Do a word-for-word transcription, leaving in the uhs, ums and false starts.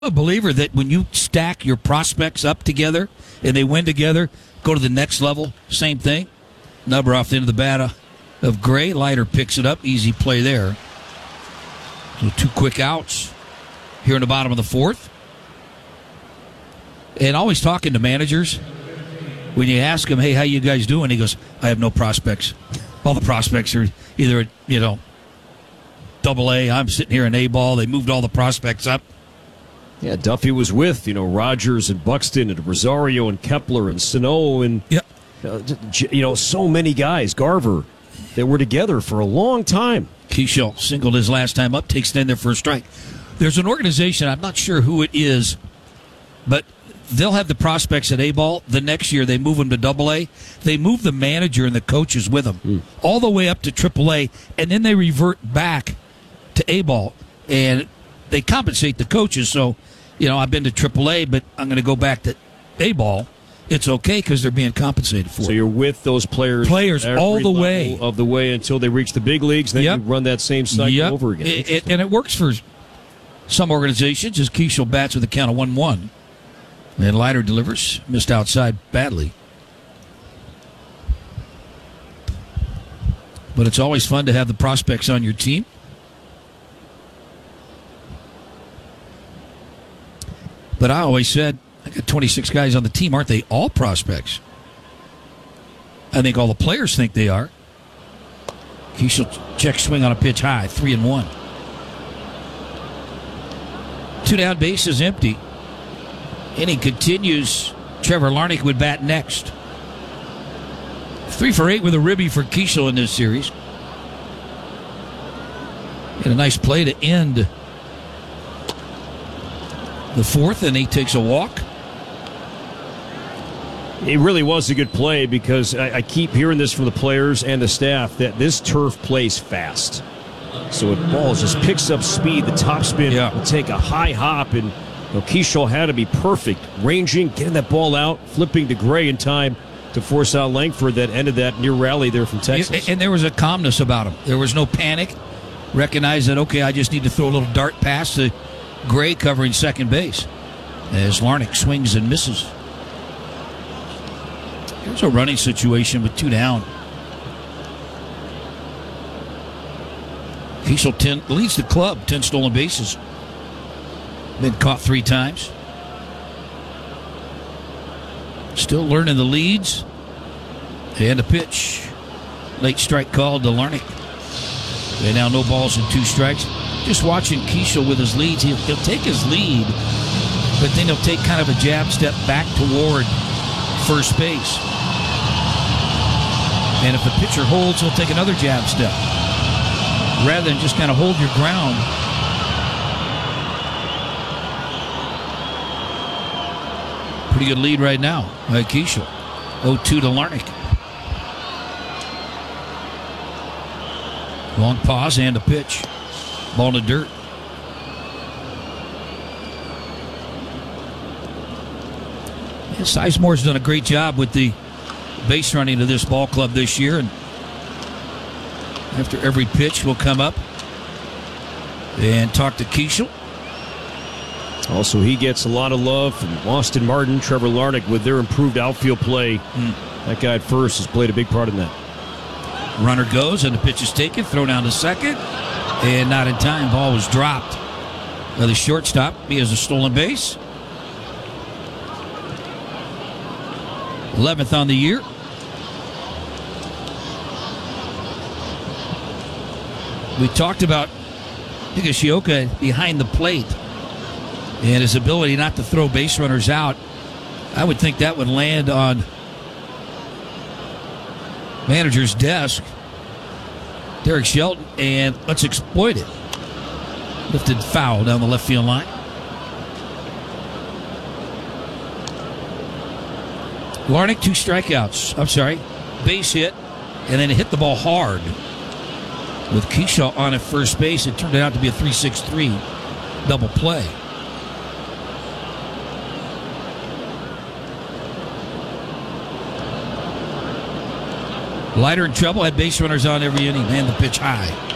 a believer that when you stack your prospects up together and they win together, go to the next level, same thing. Number off the end of the bat of Gray. Leiter picks it up. Easy play there. So two quick outs here in the bottom of the fourth. And always talking to managers, when you ask him, hey, how you guys doing? He goes, I have no prospects. All the prospects are either, you know, double A. I'm sitting here in A ball. They moved all the prospects up. Yeah, Duffy was with, you know, Rogers and Buxton and Rosario and Kepler and Sano and, yep. uh, you know, so many guys, Garver, that were together for a long time. Keishel singled his last time up, takes it in there for a strike. There's an organization, I'm not sure who it is, but they'll have the prospects at A-ball. The next year, they move them to double A. They move the manager and the coaches with them mm. all the way up to triple A, and then they revert back to A-ball. And they compensate the coaches, so, you know, I've been to triple A, but I'm going to go back to A-ball. It's okay because they're being compensated for so it. You're with those players players all the way of the way until they reach the big leagues. Then yep. you run that same cycle yep. over again. It, it, and it works for some organizations as Keishel bats with a count of one one. And Leiter delivers, missed outside badly. But it's always fun to have the prospects on your team. But I always said, I got twenty-six guys on the team. Aren't they all prospects? I think all the players think they are. Keishel check swing on a pitch high, three and one. Two down, base is empty. And he continues. Trevor Larnach would bat next. Three for eight with a ribby for Keishel in this series. And a nice play to end the fourth, and he takes a walk. It really was a good play because I, I keep hearing this from the players and the staff that this turf plays fast. So the ball just picks up speed. The topspin yeah. will take a high hop, and you know, Keishel had to be perfect, ranging, getting that ball out, flipping to Gray in time to force out Langford that ended that near rally there from Texas. And there was a calmness about him. There was no panic. Recognized that, okay, I just need to throw a little dart pass to Gray covering second base as Larnach swings and misses. Here's a running situation with two down. Keishel ten, leads the club, ten stolen bases. Been caught three times. Still learning the leads. And a pitch. Late strike called to Larnach. And now no balls and two strikes. Just watching Keishel with his leads, he'll, he'll take his lead, but then he'll take kind of a jab step back toward first base. And if the pitcher holds, he'll take another jab step, rather than just kind of hold your ground. Pretty good lead right now by Keishel. oh two to Larnach. Long pause and a pitch. Ball to dirt. Yeah, Sizemore's done a great job with the base running of this ball club this year, and after every pitch we'll come up and talk to Keishel. Also, he gets a lot of love from Austin Martin, Trevor Larnach with their improved outfield play. Mm. That guy at first has played a big part in that. Runner goes and the pitch is taken, thrown down to second. And not in time. Ball was dropped by the shortstop. He has a stolen base. eleventh on the year. We talked about Higashioka behind the plate and his ability not to throw base runners out. I would think that would land on manager's desk. Derek Shelton, and let's exploit it. Lifted foul down the left field line. Larnach, two strikeouts. I'm sorry, base hit, and then hit the ball hard. With Keishel on at first base, it turned out to be a three six three double play. Leiter in trouble, had base runners on every inning, man, the pitch high.